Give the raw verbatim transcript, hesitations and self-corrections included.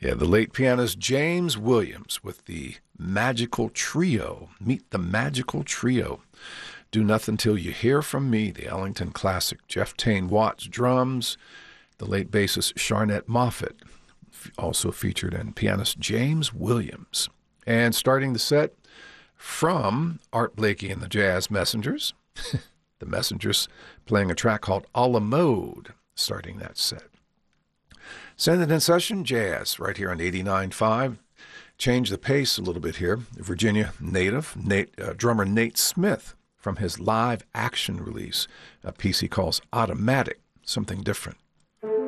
Yeah, the late pianist James Williams with the Magical Trio. Meet the Magical Trio. Do Nothing Till You Hear From Me, the Ellington classic. Jeff Tain Watts drums, the late bassist Sharnette Moffett, also featured in pianist James Williams. And starting the set from Art Blakey and the Jazz Messengers, the Messengers playing a track called A La Mode, starting that set. Send It In Session Jazz right here on eighty-nine point five. Change the pace a little bit here. Virginia native Nate, uh, drummer Nate Smith from his live action release, a piece he calls Automatic, something different.